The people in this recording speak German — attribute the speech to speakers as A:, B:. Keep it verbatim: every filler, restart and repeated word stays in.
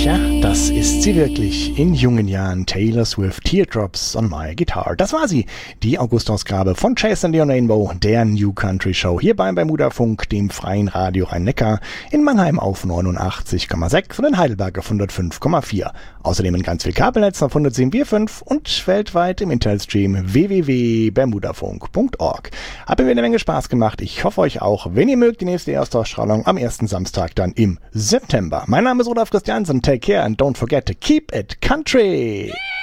A: Ja, das ist sie wirklich. In jungen Jahren Taylor Swift, Teardrops on My Guitar. Das war sie, die August-Ausgabe von Chase and the Rainbow, der New Country Show, hier beim Bermuda Funk, dem freien Radio Rhein-Neckar, in Mannheim auf neunundachtzig Komma sechs und in Heidelberg auf hundertfünf Komma vier. Außerdem in ganz viel Kabelnetz auf hundertsieben Komma fünf und weltweit im Internetstream w w w punkt bermudafunk punkt org. Hat mir eine Menge Spaß gemacht. Ich hoffe euch auch. Wenn ihr mögt, die nächste Erstausstrahlung am ersten Samstag dann im September. Mein Name ist Olaf Christiansen. Take care and don't forget to keep it country.